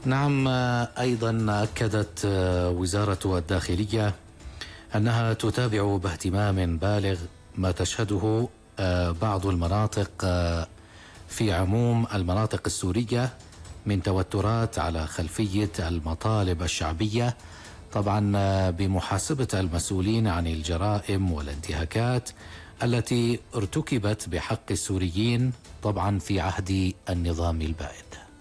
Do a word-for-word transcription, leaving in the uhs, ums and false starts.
نعم، أيضا أكدت وزارة الداخلية أنها تتابع باهتمام بالغ ما تشهده بعض المناطق في عموم المناطق السورية من توترات على خلفية المطالب الشعبية، طبعا بمحاسبة المسؤولين عن الجرائم والانتهاكات التي ارتكبت بحق السوريين طبعا في عهد النظام البائد.